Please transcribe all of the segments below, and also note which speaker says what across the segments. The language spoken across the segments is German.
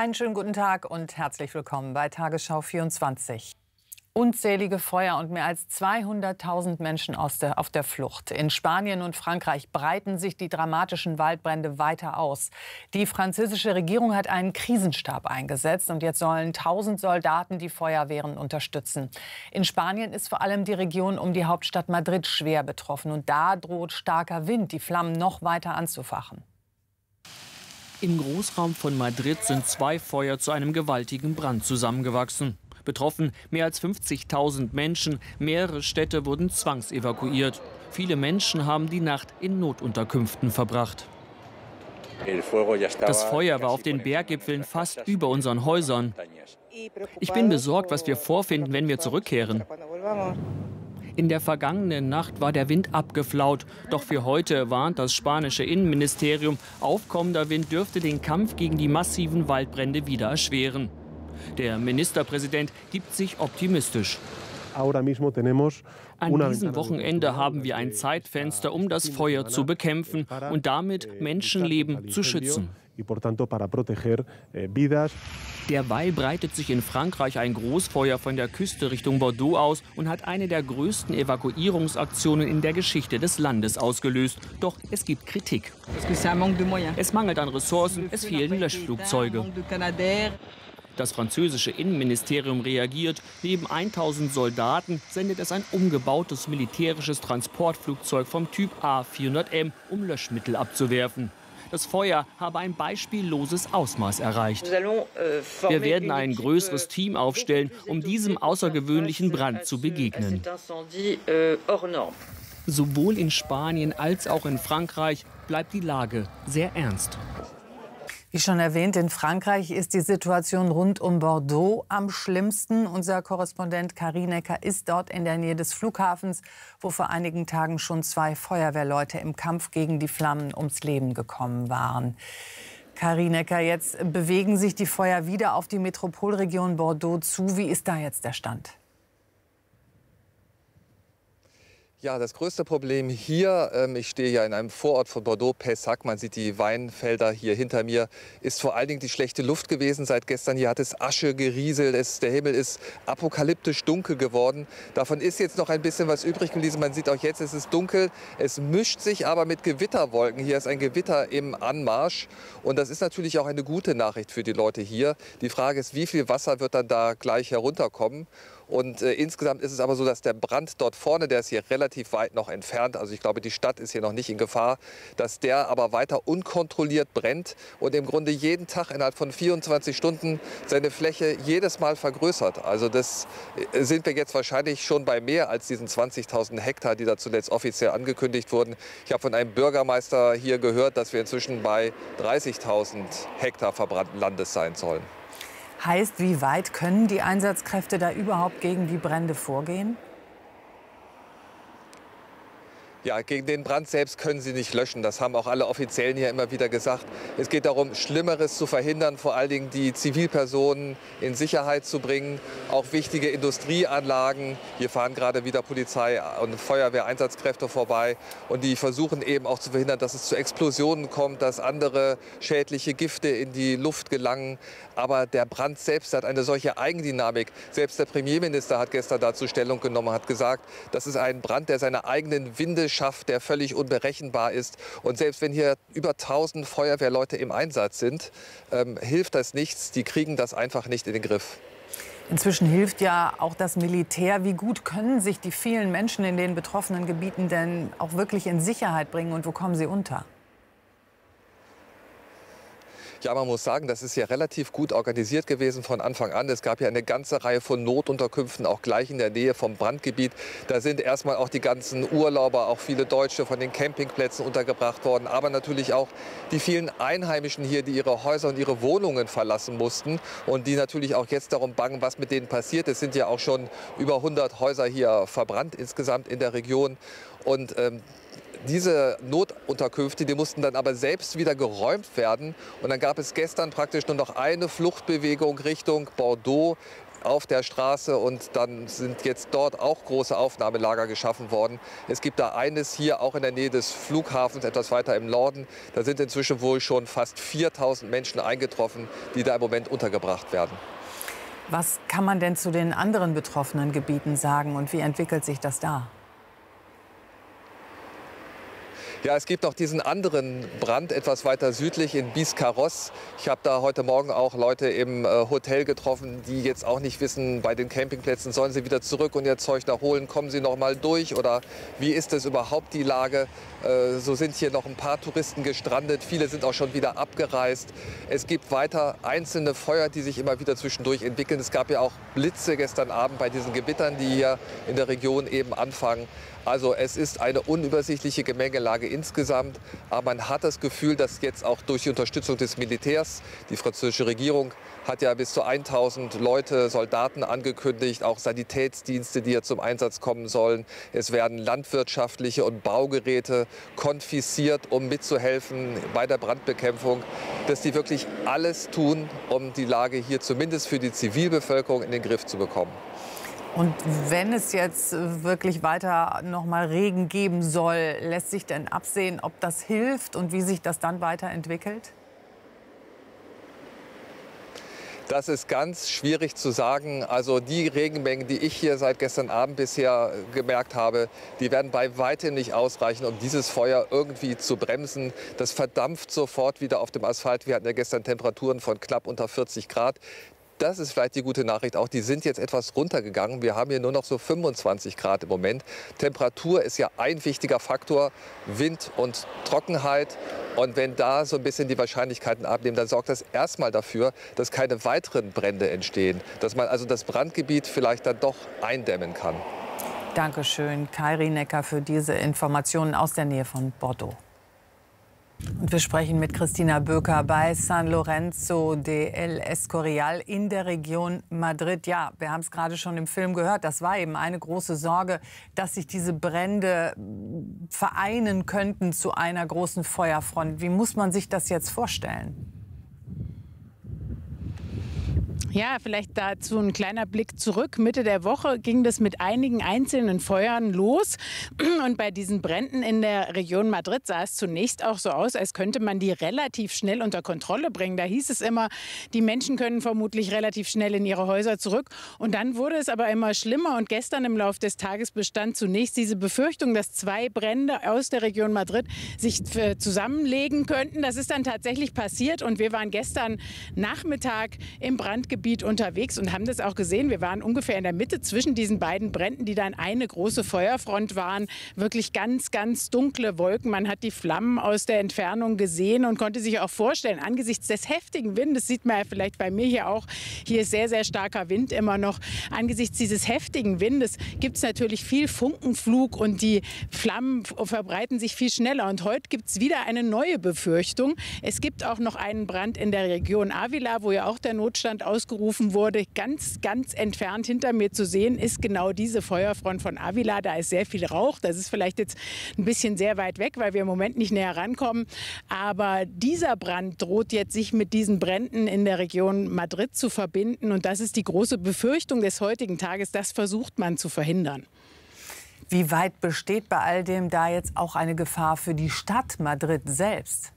Speaker 1: Einen schönen guten Tag und herzlich willkommen bei Tagesschau 24. Unzählige Feuer und mehr als 200.000 Menschen auf der Flucht. In Spanien und Frankreich breiten sich die dramatischen Waldbrände weiter aus. Die französische Regierung hat einen Krisenstab eingesetzt und jetzt sollen 1000 Soldaten die Feuerwehren unterstützen. In Spanien ist vor allem die Region um die Hauptstadt Madrid schwer betroffen und da droht starker Wind, die Flammen noch weiter anzufachen.
Speaker 2: Im Großraum von Madrid sind 2 Feuer zu einem gewaltigen Brand zusammengewachsen. Betroffen mehr als 50.000 Menschen, mehrere Städte wurden zwangsevakuiert. Viele Menschen haben die Nacht in Notunterkünften verbracht. Das Feuer war auf den Berggipfeln fast über unseren Häusern. Ich bin besorgt, was wir vorfinden, wenn wir zurückkehren. In der vergangenen Nacht war der Wind abgeflaut. Doch für heute warnt das spanische Innenministerium, aufkommender Wind dürfte den Kampf gegen die massiven Waldbrände wieder erschweren. Der Ministerpräsident gibt sich optimistisch. An diesem Wochenende haben wir ein Zeitfenster, um das Feuer zu bekämpfen und damit Menschenleben zu schützen. Derweil breitet sich in Frankreich ein Großfeuer von der Küste Richtung Bordeaux aus und hat eine der größten Evakuierungsaktionen in der Geschichte des Landes ausgelöst. Doch es gibt Kritik. Es mangelt an Ressourcen, es fehlen Löschflugzeuge. Das französische Innenministerium reagiert. Neben 1000 Soldaten sendet es ein umgebautes militärisches Transportflugzeug vom Typ A400M, um Löschmittel abzuwerfen. Das Feuer habe ein beispielloses Ausmaß erreicht. Wir werden ein größeres Team aufstellen, um diesem außergewöhnlichen Brand zu begegnen. Sowohl in Spanien als auch in Frankreich bleibt die Lage sehr ernst.
Speaker 1: Wie schon erwähnt, in Frankreich ist die Situation rund um Bordeaux am schlimmsten. Unser Korrespondent Karin Necker ist dort in der Nähe des Flughafens, wo vor einigen Tagen schon 2 Feuerwehrleute im Kampf gegen die Flammen ums Leben gekommen waren. Karin Necker, jetzt bewegen sich die Feuer wieder auf die Metropolregion Bordeaux zu. Wie ist da jetzt der Stand?
Speaker 3: Ja, das größte Problem hier, ich stehe ja in einem Vorort von Bordeaux, Pessac, man sieht die Weinfelder hier hinter mir, ist vor allen Dingen die schlechte Luft gewesen. Seit gestern hier hat es Asche gerieselt, der Himmel ist apokalyptisch dunkel geworden. Davon ist jetzt noch ein bisschen was übrig geblieben. Man sieht auch jetzt, es ist dunkel, es mischt sich aber mit Gewitterwolken. Hier ist ein Gewitter im Anmarsch und das ist natürlich auch eine gute Nachricht für die Leute hier. Die Frage ist, wie viel Wasser wird dann da gleich herunterkommen? Und insgesamt ist es aber so, dass der Brand dort vorne, der ist hier relativ weit noch entfernt, also ich glaube, die Stadt ist hier noch nicht in Gefahr, dass der aber weiter unkontrolliert brennt und im Grunde jeden Tag innerhalb von 24 Stunden seine Fläche jedes Mal vergrößert. Also das sind wir jetzt wahrscheinlich schon bei mehr als diesen 20.000 Hektar, die da zuletzt offiziell angekündigt wurden. Ich habe von einem Bürgermeister hier gehört, dass wir inzwischen bei 30.000 Hektar verbrannten Landes sein sollen.
Speaker 1: Heißt, wie weit können die Einsatzkräfte da überhaupt gegen die Brände vorgehen?
Speaker 3: Ja, gegen den Brand selbst können sie nicht löschen. Das haben auch alle Offiziellen hier immer wieder gesagt. Es geht darum, Schlimmeres zu verhindern, vor allen Dingen die Zivilpersonen in Sicherheit zu bringen. Auch wichtige Industrieanlagen. Hier fahren gerade wieder Polizei und Feuerwehreinsatzkräfte vorbei. Und die versuchen eben auch zu verhindern, dass es zu Explosionen kommt, dass andere schädliche Gifte in die Luft gelangen. Aber der Brand selbst hat eine solche Eigendynamik. Selbst der Premierminister hat gestern dazu Stellung genommen, hat gesagt, das ist ein Brand, der seine eigenen Winde schafft, der völlig unberechenbar ist. Und selbst wenn hier über 1000 Feuerwehrleute im Einsatz sind, hilft das nichts. Die kriegen das einfach nicht in den Griff.
Speaker 1: Inzwischen hilft ja auch das Militär. Wie gut können sich die vielen Menschen in den betroffenen Gebieten denn auch wirklich in Sicherheit bringen und wo kommen sie unter?
Speaker 3: Ja, man muss sagen, das ist ja relativ gut organisiert gewesen von Anfang an. Es gab ja eine ganze Reihe von Notunterkünften, auch gleich in der Nähe vom Brandgebiet. Da sind erstmal auch die ganzen Urlauber, auch viele Deutsche von den Campingplätzen untergebracht worden. Aber natürlich auch die vielen Einheimischen hier, die ihre Häuser und ihre Wohnungen verlassen mussten. Und die natürlich auch jetzt darum bangen, was mit denen passiert. Es sind ja auch schon über 100 Häuser hier verbrannt insgesamt in der Region. Und diese Notunterkünfte, die mussten dann aber selbst wieder geräumt werden. Und dann gab es gestern praktisch nur noch eine Fluchtbewegung Richtung Bordeaux. auf der Straße und dann sind jetzt dort auch große Aufnahmelager geschaffen worden. Es gibt da eines hier auch in der Nähe des Flughafens, etwas weiter im Norden. Da sind inzwischen wohl schon fast 4.000 Menschen eingetroffen, die da im Moment untergebracht werden.
Speaker 1: Was kann man denn zu den anderen betroffenen Gebieten sagen und wie entwickelt sich das da?
Speaker 3: Ja, es gibt noch diesen anderen Brand etwas weiter südlich in Biscarrosse. Ich habe da heute Morgen auch Leute im Hotel getroffen, die jetzt auch nicht wissen, bei den Campingplätzen sollen sie wieder zurück und ihr Zeug da holen, kommen sie noch mal durch oder wie ist es überhaupt die Lage? So sind hier noch ein paar Touristen gestrandet, viele sind auch schon wieder abgereist. Es gibt weiter einzelne Feuer, die sich immer wieder zwischendurch entwickeln. Es gab ja auch Blitze gestern Abend bei diesen Gewittern, die hier in der Region eben anfangen. Also es ist eine unübersichtliche Gemengelage insgesamt, aber man hat das Gefühl, dass jetzt auch durch die Unterstützung des Militärs, die französische Regierung hat ja bis zu 1.000 Leute, Soldaten angekündigt, auch Sanitätsdienste, die hier zum Einsatz kommen sollen. Es werden landwirtschaftliche und Baugeräte konfisziert, um mitzuhelfen bei der Brandbekämpfung, dass die wirklich alles tun, um die Lage hier zumindest für die Zivilbevölkerung in den Griff zu bekommen.
Speaker 1: Und wenn es jetzt wirklich weiter noch mal Regen geben soll, lässt sich denn absehen, ob das hilft und wie sich das dann weiterentwickelt?
Speaker 3: Das ist ganz schwierig zu sagen. Also die Regenmengen, die ich hier seit gestern Abend bisher gemerkt habe, die werden bei weitem nicht ausreichen, um dieses Feuer irgendwie zu bremsen. Das verdampft sofort wieder auf dem Asphalt. Wir hatten ja gestern Temperaturen von knapp unter 40 Grad. Das ist vielleicht die gute Nachricht auch. Die sind jetzt etwas runtergegangen. Wir haben hier nur noch so 25 Grad im Moment. Temperatur ist ja ein wichtiger Faktor. Wind und Trockenheit. Und wenn da so ein bisschen die Wahrscheinlichkeiten abnehmen, dann sorgt das erstmal dafür, dass keine weiteren Brände entstehen. Dass man also das Brandgebiet vielleicht dann doch eindämmen kann.
Speaker 1: Dankeschön, Kairi Necker, für diese Informationen aus der Nähe von Bordeaux. Und wir sprechen mit Christina Böker bei San Lorenzo de El Escorial in der Region Madrid. Ja, wir haben es gerade schon im Film gehört. Das war eben eine große Sorge, dass sich diese Brände vereinen könnten zu einer großen Feuerfront. Wie muss man sich das jetzt vorstellen?
Speaker 4: Ja, vielleicht dazu ein kleiner Blick zurück. Mitte der Woche ging das mit einigen einzelnen Feuern los. Und bei diesen Bränden in der Region Madrid sah es zunächst auch so aus, als könnte man die relativ schnell unter Kontrolle bringen. Da hieß es immer, die Menschen können vermutlich relativ schnell in ihre Häuser zurück. Und dann wurde es aber immer schlimmer. Und gestern im Laufe des Tages bestand zunächst diese Befürchtung, dass zwei Brände aus der Region Madrid sich zusammenlegen könnten. Das ist dann tatsächlich passiert. Und wir waren gestern Nachmittag im Brandgebiet unterwegs und haben das auch gesehen. Wir waren ungefähr in der Mitte zwischen diesen beiden Bränden, die dann eine große Feuerfront waren. Wirklich ganz, ganz dunkle Wolken. Man hat die Flammen aus der Entfernung gesehen und konnte sich auch vorstellen, angesichts des heftigen Windes, sieht man ja vielleicht bei mir hier auch, hier ist sehr, sehr starker Wind immer noch. Angesichts dieses heftigen Windes gibt es natürlich viel Funkenflug und die Flammen verbreiten sich viel schneller. Und heute gibt es wieder eine neue Befürchtung. Es gibt auch noch einen Brand in der Region Ávila, wo ja auch der Notstand ausgerufen wurde. Ganz, ganz entfernt hinter mir zu sehen ist genau diese Feuerfront von Ávila. Da ist sehr viel Rauch. Das ist vielleicht jetzt ein bisschen sehr weit weg, weil wir im Moment nicht näher rankommen. Aber dieser Brand droht jetzt, sich mit diesen Bränden in der Region Madrid zu verbinden. Und das ist die große Befürchtung des heutigen Tages. Das versucht man zu verhindern.
Speaker 1: Wie weit besteht bei all dem da jetzt auch eine Gefahr für die Stadt Madrid selbst?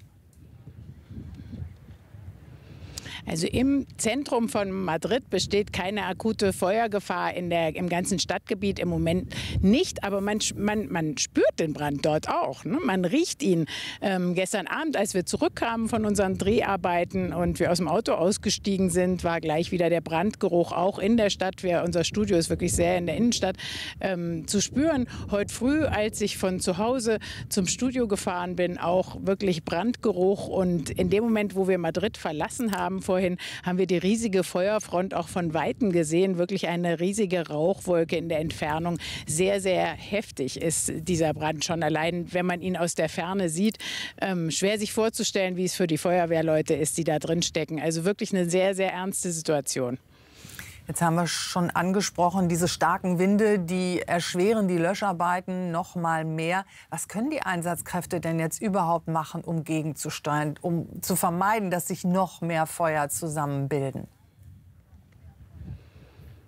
Speaker 4: Also im Zentrum von Madrid besteht keine akute Feuergefahr im ganzen Stadtgebiet im Moment nicht. Aber man spürt den Brand dort auch. Ne? Man riecht ihn. Gestern Abend, als wir zurückkamen von unseren Dreharbeiten und wir aus dem Auto ausgestiegen sind, war gleich wieder der Brandgeruch auch in der Stadt. Unser Studio ist wirklich sehr in der Innenstadt zu spüren. Heute früh, als ich von zu Hause zum Studio gefahren bin, auch wirklich Brandgeruch. Und in dem Moment, wo wir Madrid verlassen haben, vorhin haben wir die riesige Feuerfront auch von Weitem gesehen. Wirklich eine riesige Rauchwolke in der Entfernung. Sehr, sehr heftig ist dieser Brand schon allein, wenn man ihn aus der Ferne sieht. Schwer sich vorzustellen, wie es für die Feuerwehrleute ist, die da drin stecken. Also wirklich eine sehr, sehr ernste Situation.
Speaker 1: Jetzt haben wir schon angesprochen, diese starken Winde, die erschweren die Löscharbeiten noch mal mehr. Was können die Einsatzkräfte denn jetzt überhaupt machen, um gegenzusteuern, um zu vermeiden, dass sich noch mehr Feuer zusammenbilden?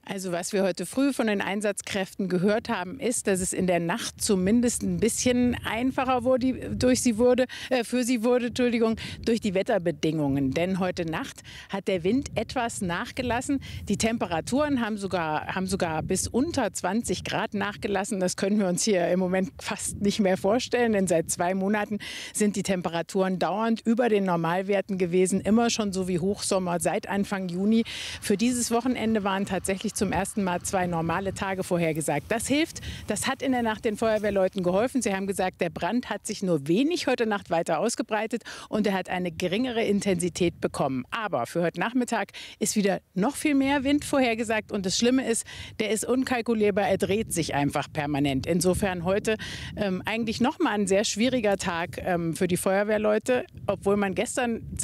Speaker 4: Also was wir heute früh von den Einsatzkräften gehört haben, ist, dass es in der Nacht zumindest ein bisschen einfacher für sie wurde, durch die Wetterbedingungen. Denn heute Nacht hat der Wind etwas nachgelassen. Die Temperaturen haben sogar bis unter 20 Grad nachgelassen. Das können wir uns hier im Moment fast nicht mehr vorstellen, denn seit 2 Monaten sind die Temperaturen dauernd über den Normalwerten gewesen, immer schon so wie Hochsommer seit Anfang Juni. Für dieses Wochenende waren tatsächlich zum ersten Mal 2 normale Tage vorhergesagt. Das hilft. Das hat in der Nacht den Feuerwehrleuten geholfen. Sie haben gesagt, der Brand hat sich nur wenig heute Nacht weiter ausgebreitet und er hat eine geringere Intensität bekommen. Aber für heute Nachmittag ist wieder noch viel mehr Wind vorhergesagt. Und das Schlimme ist, der ist unkalkulierbar. Er dreht sich einfach permanent. Insofern heute eigentlich noch mal ein sehr schwieriger Tag für die Feuerwehrleute, obwohl man gestern